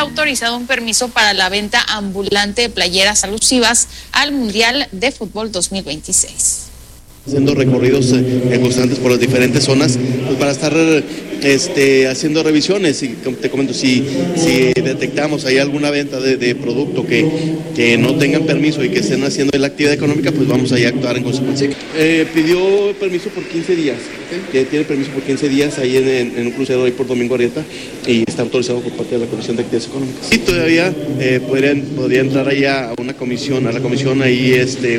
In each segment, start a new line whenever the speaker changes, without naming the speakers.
ha autorizado un permiso para la venta ambulante de playeras alusivas al Mundial de Fútbol 2026.
Haciendo recorridos constantes por las diferentes zonas, pues para estar haciendo revisiones. Y como te comento, si detectamos ahí alguna venta de producto que no tengan permiso y que estén haciendo la actividad económica, pues vamos ahí a actuar en consecuencia. Pidió permiso por 15 días, que tiene permiso por 15 días ahí en un crucero ahí por Domingo Arrieta, y está autorizado por parte de la Comisión de Actividades Económicas. Y todavía podría entrar ahí a la comisión ahí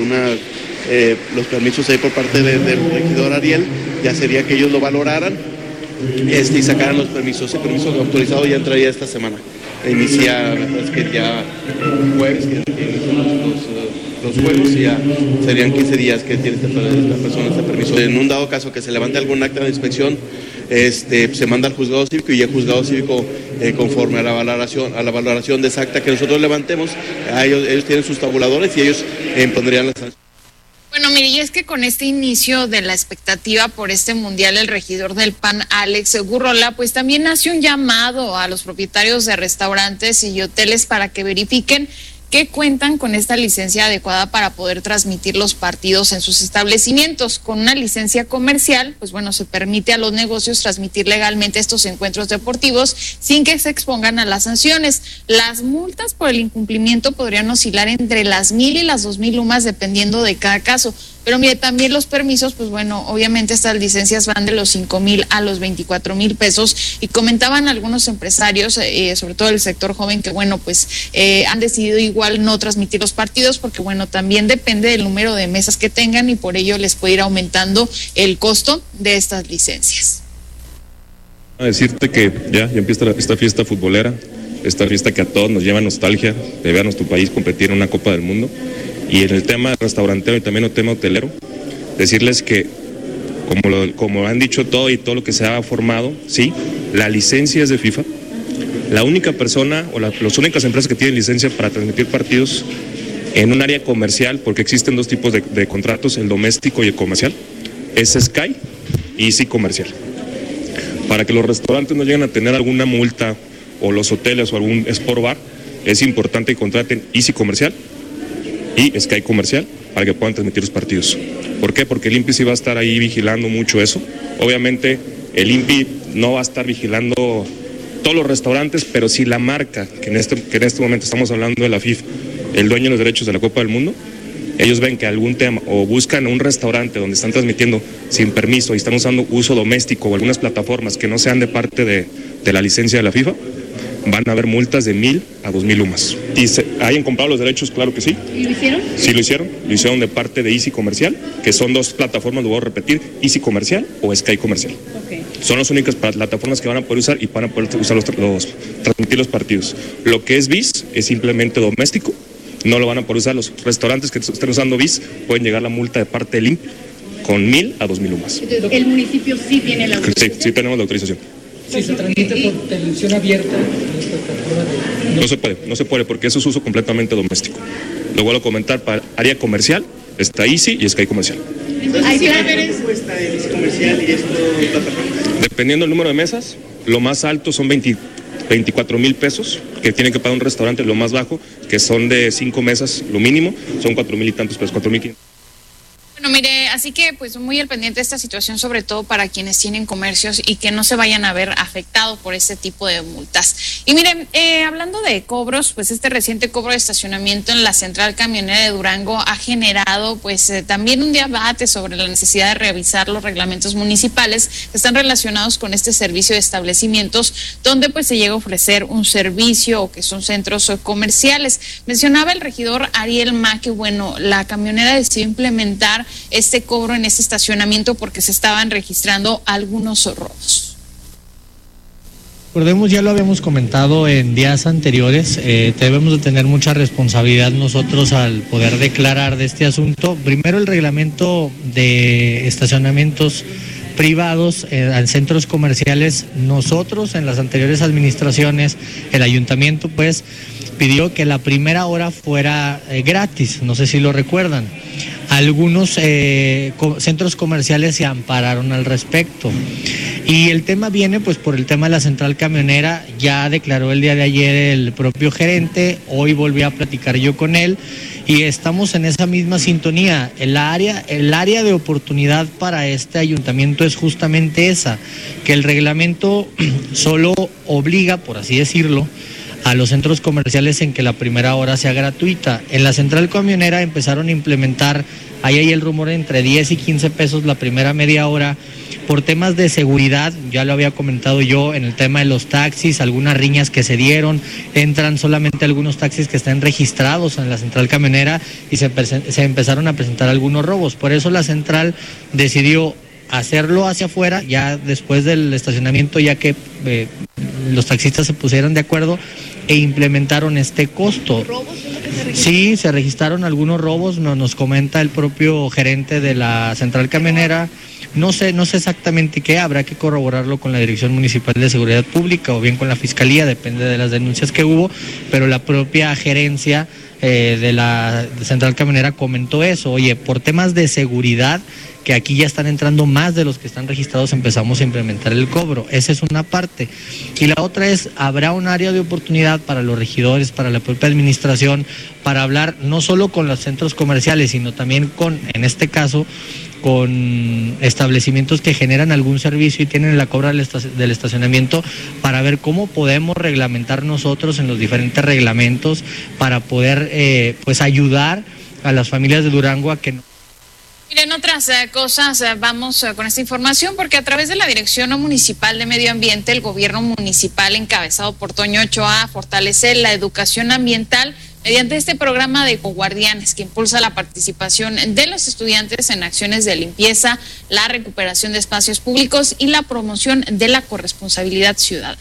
los permisos ahí por parte del regidor Ariel, ya sería que ellos lo valoraran y sacaran los permisos. El permiso autorizado ya entraría esta semana. Inicia, es que ya jueves, que inician los juegos, y ya serían 15 días que tiene esta persona este permiso. En un dado caso que se levante algún acta de inspección, se manda al juzgado cívico, y el juzgado cívico, conforme a la valoración de esa acta que nosotros levantemos, ellos tienen sus tabuladores y ellos pondrían las sanciones.
Bueno, mire, y es que con este inicio de la expectativa por este mundial, el regidor del PAN, Alex Gurrola, pues también hace un llamado a los propietarios de restaurantes y hoteles para que verifiquen que cuentan con esta licencia adecuada para poder transmitir los partidos en sus establecimientos. Con una licencia comercial, pues bueno, se permite a los negocios transmitir legalmente estos encuentros deportivos sin que se expongan a las sanciones. Las multas por el incumplimiento podrían oscilar entre las 1,000 y las 2,000 UMAS dependiendo de cada caso. Pero mire, también los permisos, pues bueno, obviamente estas licencias van de los 5,000 a los 24,000 pesos, y comentaban algunos empresarios, sobre todo el sector joven, que bueno, pues han decidido igual no transmitir los partidos porque bueno, también depende del número de mesas que tengan, y por ello les puede ir aumentando el costo de estas licencias.
A decirte que ya empieza esta fiesta futbolera, esta fiesta que a todos nos lleva nostalgia de ver a nuestro país competir en una Copa del Mundo. Y en el tema restaurantero y también el tema hotelero, decirles que, como han dicho todo y todo lo que se ha formado, sí, la licencia es de FIFA. La única persona o las únicas empresas que tienen licencia para transmitir partidos en un área comercial, porque existen dos tipos de contratos, el doméstico y el comercial, es Sky y Easy Comercial. Para que los restaurantes no lleguen a tener alguna multa, o los hoteles o algún sport bar, es importante que contraten Easy Comercial y Sky Comercial para que puedan transmitir los partidos. ¿Por qué? Porque el INPI sí va a estar ahí vigilando mucho eso. Obviamente el INPI no va a estar vigilando todos los restaurantes, pero sí la marca, que en este momento estamos hablando de la FIFA, el dueño de los derechos de la Copa del Mundo. Ellos ven que algún tema, o buscan un restaurante donde están transmitiendo sin permiso y están usando uso doméstico o algunas plataformas que no sean de parte de la licencia de la FIFA, van a haber multas de 1,000 a 2,000 UMAS. ¿Y hayan comprado los derechos? Claro que sí.
¿Y lo hicieron?
Sí, lo hicieron de parte de Easy Comercial, que son dos plataformas, lo voy a repetir, Easy Comercial o Sky Comercial. Okay. Son las únicas plataformas que van a poder usar y van a poder usar transmitir los partidos. Lo que es BIS es simplemente doméstico, no lo van a poder usar. Los restaurantes que estén usando BIS pueden llegar la multa de parte del INPI con 1,000 a 2,000 UMAS.
¿El municipio sí tiene la autorización?
Sí tenemos la autorización.
Si se transmite por televisión abierta,
no se puede porque eso es uso completamente doméstico. Lo vuelvo a comentar, para área comercial está Easy y Sky Comercial.
Entonces, ¿sí cuesta el Easy Comercial y esto plataforma?
Dependiendo del número de mesas, lo más alto son 24,000 pesos que tiene que pagar un restaurante, lo más bajo, que son de 5 mesas, lo mínimo, son 4,000 y tantos pesos, 4,500.
Bueno, mire, así que pues muy al pendiente de esta situación, sobre todo para quienes tienen comercios y que no se vayan a ver afectados por este tipo de multas. Y miren, hablando de cobros, pues este reciente cobro de estacionamiento en la central camionera de Durango ha generado pues también un debate sobre la necesidad de revisar los reglamentos municipales que están relacionados con este servicio de establecimientos donde pues se llega a ofrecer un servicio o que son centros comerciales. Mencionaba el regidor Ariel Ma que bueno, la camionera decidió implementar este cobro en este estacionamiento porque se estaban registrando algunos robos.
Recordemos, ya lo habíamos comentado en días anteriores, debemos de tener mucha responsabilidad nosotros al poder declarar de este asunto. Primero, el reglamento de estacionamientos privados en centros comerciales, nosotros en las anteriores administraciones, el ayuntamiento pues pidió que la primera hora fuera gratis, no sé si lo recuerdan. Algunos centros comerciales se ampararon al respecto. Y el tema viene pues por el tema de la central camionera. Ya declaró el día de ayer el propio gerente, hoy volví a platicar yo con él y estamos en esa misma sintonía. El área de oportunidad para este ayuntamiento es justamente esa, que el reglamento solo obliga, por así decirlo, a los centros comerciales en que la primera hora sea gratuita. En la central camionera empezaron a implementar, ahí hay el rumor, entre 10 y 15 pesos la primera media hora, por temas de seguridad. Ya lo había comentado yo en el tema de los taxis, algunas riñas que se dieron, entran solamente algunos taxis que están registrados en la central camionera y se empezaron a presentar algunos robos. Por eso la central decidió hacerlo hacia afuera, ya después del estacionamiento, ya que los taxistas se pusieron de acuerdo e implementaron este costo. ¿Robos? Sí, se registraron algunos robos, nos comenta el propio gerente de la central camionera. No sé exactamente qué, habrá que corroborarlo con la Dirección Municipal de Seguridad Pública o bien con la Fiscalía, depende de las denuncias que hubo, pero la propia gerencia de la central camionera comentó eso. Oye, por temas de seguridad, que aquí ya están entrando más de los que están registrados, empezamos a implementar el cobro. Esa es una parte. Y la otra es, habrá un área de oportunidad para los regidores, para la propia administración, para hablar no solo con los centros comerciales, sino también con, en este caso, con establecimientos que generan algún servicio y tienen la cobra del estacionamiento, para ver cómo podemos reglamentar nosotros en los diferentes reglamentos para poder pues ayudar a las familias de Durango a que no.
Miren, otras cosas, vamos con esta información, porque a través de la Dirección Municipal de Medio Ambiente, el gobierno municipal encabezado por Toño Ochoa fortalece la educación ambiental mediante este programa de ecoguardianes que impulsa la participación de los estudiantes en acciones de limpieza, la recuperación de espacios públicos y la promoción de la corresponsabilidad ciudadana.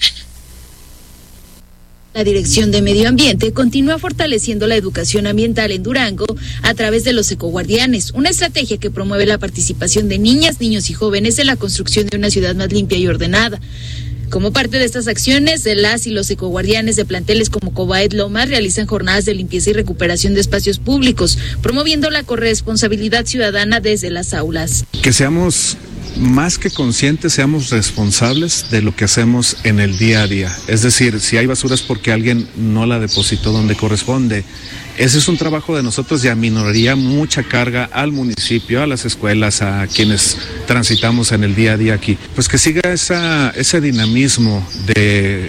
La Dirección de Medio Ambiente continúa fortaleciendo la educación ambiental en Durango a través de los ecoguardianes, una estrategia que promueve la participación de niñas, niños y jóvenes en la construcción de una ciudad más limpia y ordenada. Como parte de estas acciones, las y los ecoguardianes de planteles como Cobaet Lomas realizan jornadas de limpieza y recuperación de espacios públicos, promoviendo la corresponsabilidad ciudadana desde las aulas.
Que seamos más que conscientes, seamos responsables de lo que hacemos en el día a día. Es decir, si hay basura es porque alguien no la depositó donde corresponde. Ese es un trabajo de nosotros y aminoraría mucha carga al municipio, a las escuelas, a quienes transitamos en el día a día aquí. Pues que siga ese dinamismo de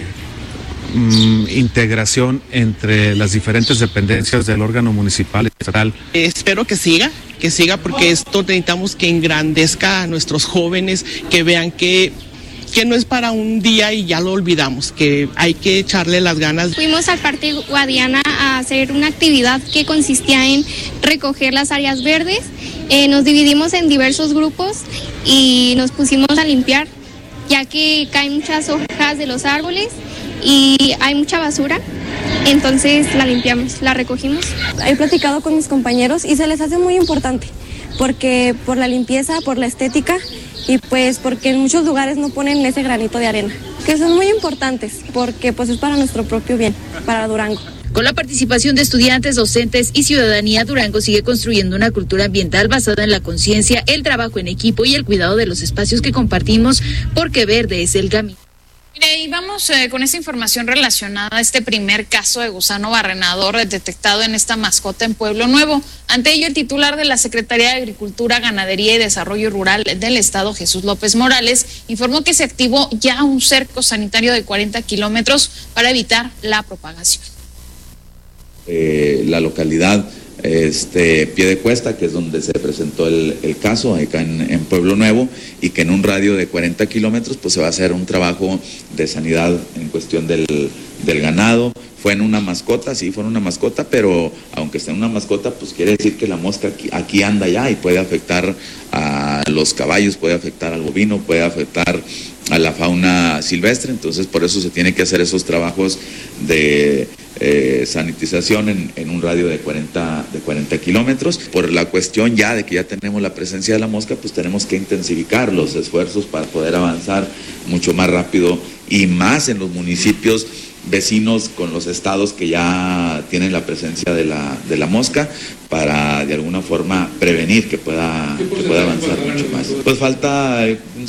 integración entre las diferentes dependencias del órgano municipal y estatal.
Espero que siga porque esto necesitamos que engrandezca a nuestros jóvenes, que vean que no es para un día y ya lo olvidamos, que hay que echarle las ganas.
Fuimos al Parque Guadiana a hacer una actividad que consistía en recoger las áreas verdes. Nos dividimos en diversos grupos y nos pusimos a limpiar, ya que caen muchas hojas de los árboles y hay mucha basura, entonces la limpiamos, la recogimos.
He platicado con mis compañeros y se les hace muy importante, porque por la limpieza, por la estética y pues porque en muchos lugares no ponen ese granito de arena, que son muy importantes porque pues es para nuestro propio bien, para Durango.
Con la participación de estudiantes, docentes y ciudadanía, Durango sigue construyendo una cultura ambiental basada en la conciencia, el trabajo en equipo y el cuidado de los espacios que compartimos, porque verde es el camino.
Mire, y vamos con esta información relacionada a este primer caso de gusano barrenador detectado en esta mascota en Pueblo Nuevo. Ante ello, el titular de la Secretaría de Agricultura, Ganadería y Desarrollo Rural del Estado, Jesús López Morales, informó que se activó ya un cerco sanitario de 40 kilómetros para evitar la propagación.
La localidad Piedecuesta, que es donde se presentó el caso, acá en Pueblo Nuevo, y que en un radio de 40 kilómetros pues se va a hacer un trabajo de sanidad en cuestión del ganado. Fue en una mascota, sí, fue en una mascota, pero aunque esté en una mascota, pues quiere decir que la mosca aquí anda ya y puede afectar a los caballos, puede afectar al bovino, puede afectar a la fauna silvestre. Entonces por eso se tiene que hacer esos trabajos de sanitización en un radio de 40 kilómetros. Por la cuestión ya de que ya tenemos la presencia de la mosca, pues tenemos que intensificar los esfuerzos para poder avanzar mucho más rápido y más en los municipios vecinos con los estados que ya tienen la presencia de la mosca, para de alguna forma prevenir que pueda avanzar mucho más. Pues falta un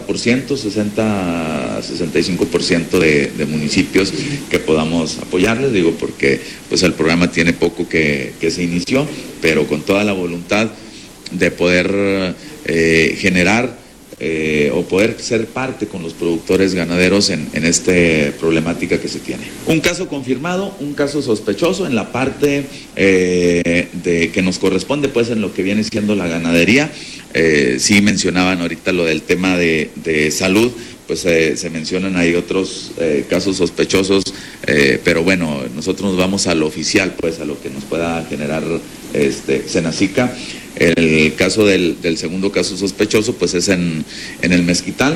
65% de municipios que podamos apoyarles, digo, porque pues el programa tiene poco que se inició, pero con toda la voluntad de poder generar o poder ser parte con los productores ganaderos en esta problemática que se tiene. Un caso confirmado, un caso sospechoso en la parte de que nos corresponde, pues en lo que viene siendo la ganadería. Sí mencionaban ahorita lo del tema de salud, pues se mencionan ahí otros casos sospechosos, pero bueno, nosotros nos vamos a lo oficial, pues a lo que nos pueda generar Senacica. El caso del segundo caso sospechoso pues es en el Mezquital,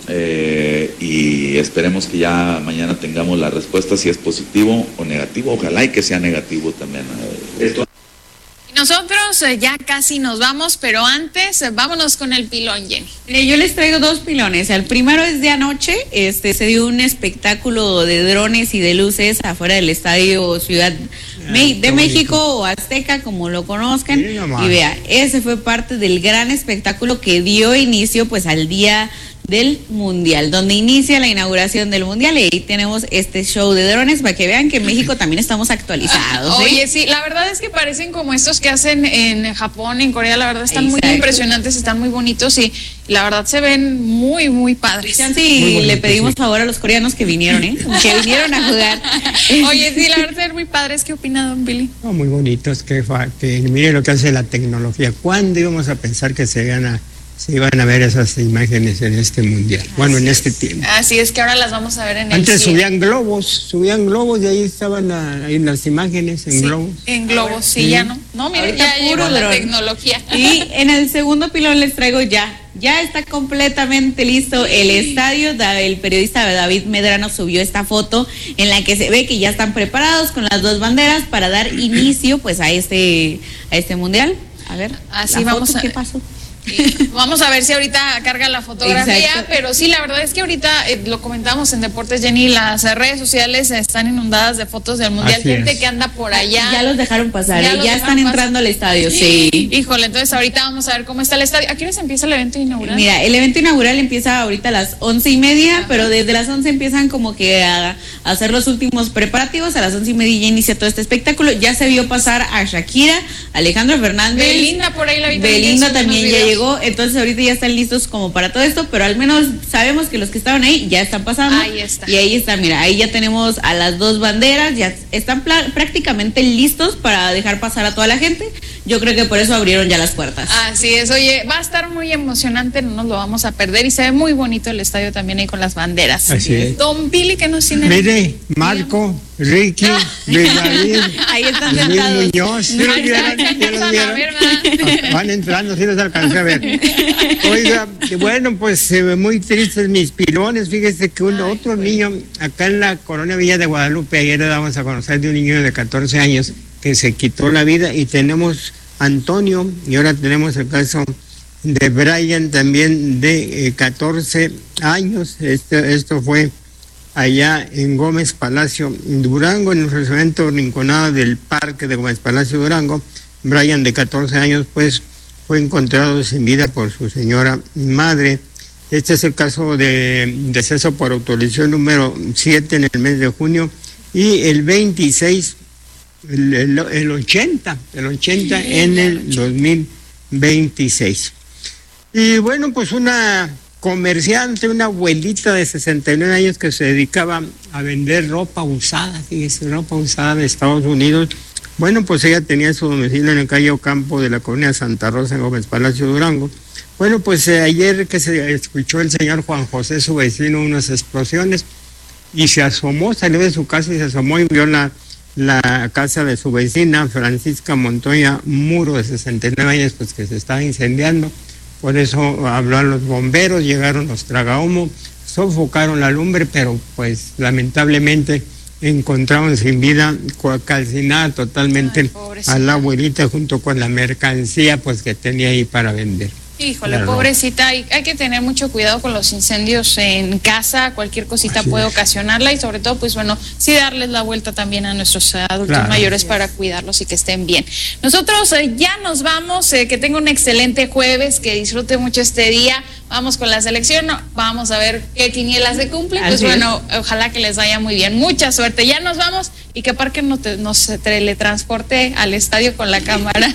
y esperemos que ya mañana tengamos la respuesta si es positivo o negativo, ojalá y que sea negativo también.
Nosotros ya casi nos vamos, pero antes vámonos con el pilón, Jenny.
Yo les traigo dos pilones. El primero es de anoche, se dio un espectáculo de drones y de luces afuera del Estadio Ciudad de México o Azteca, como lo conozcan. Sí, y vea, ese fue parte del gran espectáculo que dio inicio pues al día del Mundial, donde inicia la inauguración del Mundial, y ahí tenemos este show de drones para que vean que en México también estamos actualizados.
Oye, sí, la verdad es que parecen como estos que hacen en Japón, en Corea, la verdad están muy impresionantes, están muy bonitos y la verdad se ven muy, muy padres.
Sí, le pedimos favor a los coreanos que vinieron, que vinieron a jugar.
Oye, sí, la verdad se ven muy padres. ¿Qué opina don Billy?
No, muy bonitos, que mire lo que hace la tecnología. ¿Cuándo íbamos a pensar que se iban a ver esas imágenes en este mundial? Bueno, en este tiempo.
Así es que ahora las vamos a ver en
Antes subían globos y ahí estaban ahí las imágenes en globos.
En globos, sí, ya no. No, mira, ya llegó la tecnología.
Y en el segundo pilón les traigo ya está completamente listo el estadio. El periodista David Medrano subió esta foto en la que se ve que ya están preparados con las dos banderas para dar inicio pues a este mundial. A ver,
así vamos
¿qué pasó?
Vamos a ver si ahorita carga la fotografía. Exacto. Pero sí, la verdad es que ahorita lo comentamos en Deportes, Jenny, las redes sociales están inundadas de fotos del Mundial, gente que anda por allá.
Ya los dejaron pasar, ya están entrando al estadio, sí.
Híjole, entonces ahorita vamos a ver cómo está el estadio. ¿A qué hora se empieza el evento inaugural?
Mira, el evento inaugural empieza ahorita a las 11:30, pero desde las 11 empiezan como que a hacer los últimos preparativos. A las 11:30 ya inicia todo este espectáculo. Ya se vio pasar a Shakira, Alejandro Fernández.
Belinda por ahí la vi.
Belinda también ya llegó. Entonces ahorita ya están listos como para todo esto, pero al menos sabemos que los que estaban ahí ya están pasando.
Ahí está.
Y ahí está, mira, ahí ya tenemos a las dos banderas, ya están prácticamente listos para dejar pasar a toda la gente. Yo creo que por eso abrieron ya las puertas.
Así es, oye, va a estar muy emocionante, no nos lo vamos a perder, y se ve muy bonito el estadio también ahí con las banderas.
Así es.
Don Billy, que nos tiene.
Mire, Marco, Ricky, Luis David,
ahí están sentados.
Muñoz, ¿sí los vieron? Van entrando, sí los alcancé a ver. Oiga, bueno, pues muy tristes mis pilones. Fíjese que otro niño, acá en la Colonia Villa de Guadalupe, ayer le damos a conocer de un niño de 14 años que se quitó la vida, y tenemos Antonio, y ahora tenemos el caso de Brian también de 14 años. Esto fue allá en Gómez Palacio, Durango, en el restaurante Rinconada del Parque de Gómez Palacio, Durango. Brian, de 14 años, pues fue encontrado sin vida por su señora madre. Este es el caso de deceso por autorización número 7 en el mes de junio, y el 26, el 80 en el 2026. Y bueno, pues una comerciante, una abuelita de 69 años que se dedicaba a vender ropa usada, fíjese, ropa usada de Estados Unidos. Bueno, pues ella tenía su domicilio en el calle Ocampo de la colonia Santa Rosa, en Gómez Palacio, Durango. Bueno, pues ayer que se escuchó el señor Juan José, su vecino, unas explosiones, y se asomó, salió de su casa y se asomó y vio la casa de su vecina, Francisca Montoya Muro, de 69 años, pues que se estaba incendiando. Por eso habló a los bomberos, llegaron los tragahumo, sofocaron la lumbre, pero pues lamentablemente encontraron sin vida, calcinada totalmente a la abuelita junto con la mercancía pues que tenía ahí para vender.
Híjole,
Claro.
pobrecita, hay que tener mucho cuidado con los incendios en casa, cualquier cosita puede ocasionarla y sobre todo, pues bueno, sí darles la vuelta también a nuestros adultos mayores para cuidarlos y que estén bien. Nosotros ya nos vamos, que tenga un excelente jueves, que disfrute mucho este día, vamos con la selección, vamos a ver qué quiniela se cumple, pues bueno, ojalá que les vaya muy bien, mucha suerte, ya nos vamos y que Parker nos teletransporte al estadio con la cámara.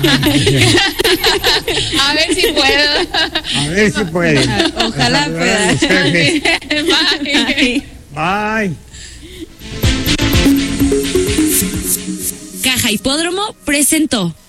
A ver si puedo.
A ver si puede.
Ojalá pueda.
Bye.
Bye.
Caja Hipódromo presentó.